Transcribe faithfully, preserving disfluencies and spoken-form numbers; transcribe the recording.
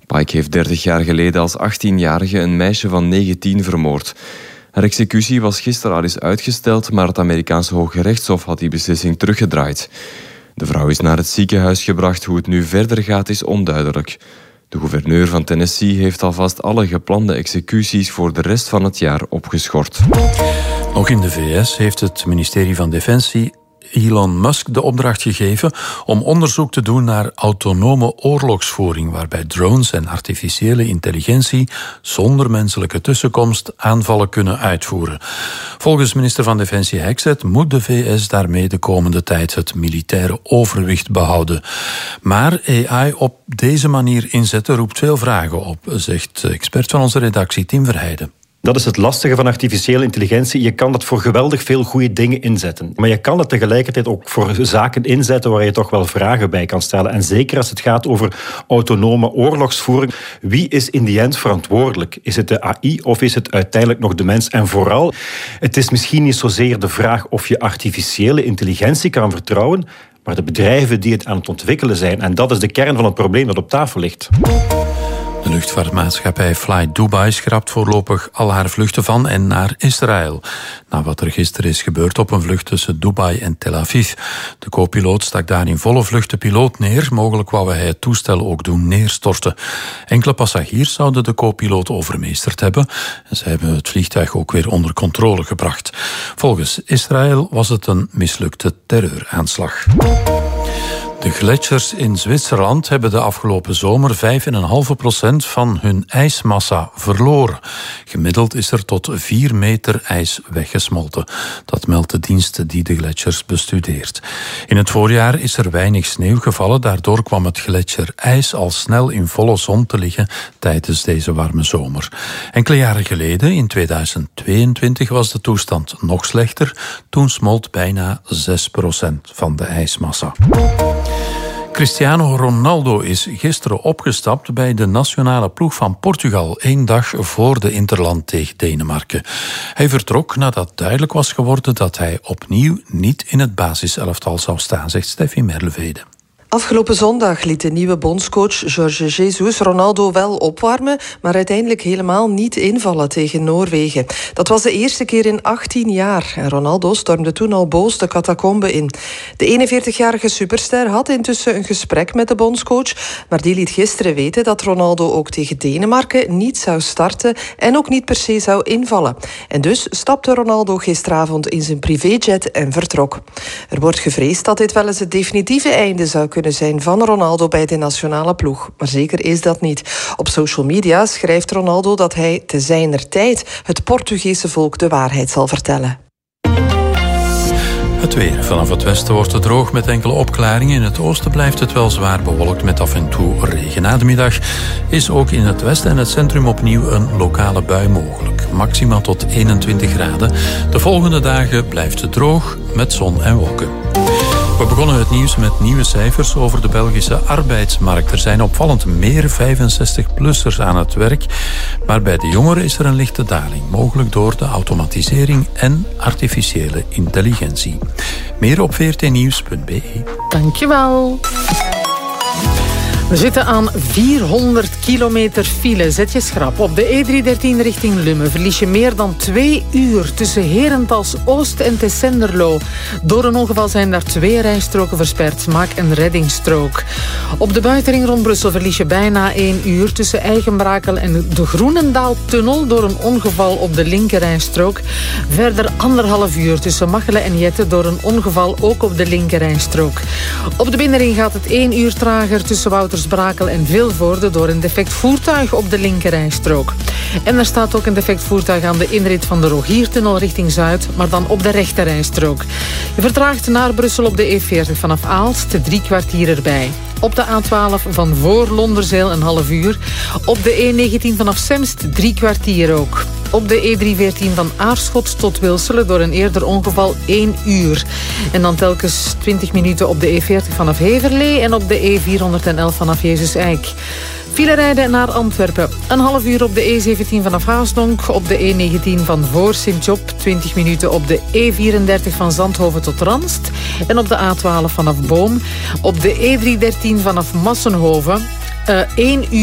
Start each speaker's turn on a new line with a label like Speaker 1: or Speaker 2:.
Speaker 1: Pike heeft dertig jaar geleden als achttienjarige een meisje van negentien vermoord. Haar executie was gisteren al eens uitgesteld, maar het Amerikaanse Hoge Rechtshof had die beslissing teruggedraaid. De vrouw is naar het ziekenhuis gebracht. Hoe het nu verder gaat is onduidelijk. De gouverneur van Tennessee heeft alvast alle geplande executies voor de rest van het jaar opgeschort.
Speaker 2: Ook in de V S heeft het ministerie van Defensie Elon Musk de opdracht gegeven om onderzoek te doen naar autonome oorlogsvoering, waarbij drones en artificiële intelligentie zonder menselijke tussenkomst aanvallen kunnen uitvoeren. Volgens minister van Defensie Hexet moet de V S daarmee de komende tijd het militaire overwicht behouden. Maar A I op deze manier inzetten roept veel vragen op, zegt expert van onze redactie Tim Verheijden.
Speaker 3: Dat is het lastige van artificiële intelligentie. Je kan het voor geweldig veel goede dingen inzetten. Maar je kan het tegelijkertijd ook voor zaken inzetten waar je toch wel vragen bij kan stellen. En zeker als het gaat over autonome oorlogsvoering. Wie is in die end verantwoordelijk? Is het de A I of is het uiteindelijk nog de mens? En vooral, het is misschien niet zozeer de vraag of je artificiële intelligentie kan vertrouwen, maar de bedrijven die het aan het ontwikkelen zijn. En dat is de kern van het probleem dat op tafel ligt.
Speaker 2: De luchtvaartmaatschappij Fly Dubai schrapt voorlopig al haar vluchten van en naar Israël. Na wat er gisteren is gebeurd op een vlucht tussen Dubai en Tel Aviv. De co-piloot stak daar in volle vlucht de piloot neer. Mogelijk wou hij het toestel ook doen neerstorten. Enkele passagiers zouden de co-piloot overmeesterd hebben. En ze hebben het vliegtuig ook weer onder controle gebracht. Volgens Israël was het een mislukte terreuraanslag. De gletsjers in Zwitserland hebben de afgelopen zomer vijf komma vijf procent van hun ijsmassa verloren. Gemiddeld is er tot vier meter ijs weggesmolten. Dat meldt de dienst die de gletsjers bestudeert. In het voorjaar is er weinig sneeuw gevallen. Daardoor kwam het gletsjerijs al snel in volle zon te liggen tijdens deze warme zomer. Enkele jaren geleden, in tweeduizend tweeëntwintig, was de toestand nog slechter. Toen smolt bijna zes procent van de ijsmassa. Cristiano Ronaldo is gisteren opgestapt bij de nationale ploeg van Portugal, één dag voor de interland tegen Denemarken. Hij vertrok nadat duidelijk was geworden dat hij opnieuw niet in het basiselftal zou staan, zegt Steffi Merlevede.
Speaker 4: Afgelopen zondag liet de nieuwe bondscoach Jorge Jesus Ronaldo wel opwarmen, maar uiteindelijk helemaal niet invallen tegen Noorwegen. Dat was de eerste keer in achttien jaar en Ronaldo stormde toen al boos de catacombe in. De eenenveertigjarige superster had intussen een gesprek met de bondscoach, maar die liet gisteren weten dat Ronaldo ook tegen Denemarken niet zou starten en ook niet per se zou invallen. En dus stapte Ronaldo gisteravond in zijn privéjet en vertrok. Er wordt gevreesd dat dit wel eens het definitieve einde zou kunnen zijn van Ronaldo bij de nationale ploeg. Maar zeker is dat niet. Op social media schrijft Ronaldo dat hij te zijner tijd het Portugese volk de waarheid zal vertellen.
Speaker 2: Het weer. Vanaf het westen wordt het droog met enkele opklaringen. In het oosten blijft het wel zwaar bewolkt met af en toe regen. Na de middag is ook in het westen en het centrum opnieuw een lokale bui mogelijk. Maximaal tot eenentwintig graden. De volgende dagen blijft het droog met zon en wolken. We begonnen het nieuws met nieuwe cijfers over de Belgische arbeidsmarkt. Er zijn opvallend meer vijfenzestig-plussers aan het werk, maar bij de jongeren is er een lichte daling, mogelijk door de automatisering en artificiële intelligentie. Meer op v r t nieuws punt b e.
Speaker 5: Dankjewel. We zitten aan vierhonderd kilometer file. Zet je schrap. Op de E driehonderddertien richting Lummen verlies je meer dan twee uur tussen Herentals Oost en Tessenderlo. Door een ongeval zijn daar twee rijstroken versperd. Maak een reddingsstrook. Op de buitenring rond Brussel verlies je bijna één uur tussen Eigenbrakel en de Groenendaaltunnel door een ongeval op de linkerrijstrook. Verder anderhalf uur tussen Machelen en Jette door een ongeval ook op de linkerrijstrook. Op de binnenring gaat het één uur trager tussen Woutersbrakel en Vilvoorde door een defect voertuig op de linkerrijstrook. En er staat ook een defect voertuig aan de inrit van de Rogiertunnel richting Zuid, maar dan op de rechterrijstrook. Je vertraagt naar Brussel op de E veertig vanaf Aalst, drie kwartier erbij. Op de A twaalf van voor Londerzeel een half uur. Op de E negentien vanaf Semst drie kwartier ook. Op de E driehonderdveertien van Aarschot tot Wilselen door een eerder ongeval één uur. En dan telkens twintig minuten op de E veertig vanaf Heverlee en op de E vierhonderdelf vanaf Jezus-Eik. File rijden naar Antwerpen. Een half uur op de E zeventien vanaf Haasdonk. Op de E negentien van voor Sint-Job. twintig minuten op de E vierendertig van Zandhoven tot Ranst. En op de A twaalf vanaf Boom. Op de E driehonderddertien vanaf Massenhoven. Uh, één uur.